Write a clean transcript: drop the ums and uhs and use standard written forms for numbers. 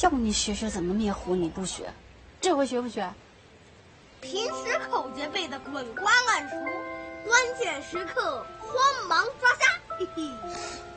要不你学学怎么灭狐，你不学，这回学不学？ 平时口诀背得滚瓜烂熟，关键时刻慌忙抓瞎，嘿嘿。